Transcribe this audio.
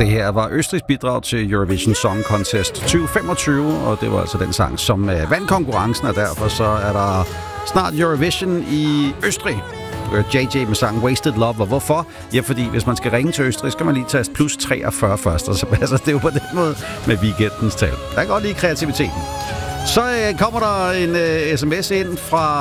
Det her var Østrigs bidrag til Eurovision Song Contest 2025, og det var altså den sang, som vandt konkurrencen, og derfor så er der snart Eurovision i Østrig. JJ med sangen Wasted Love, og hvorfor? Ja, fordi hvis man skal ringe til Østrig, skal man lige taste plus 43 først, og så passer det jo på den måde med weekendens tal. Jeg kan godt lide kreativiteten. Så kommer der en sms ind fra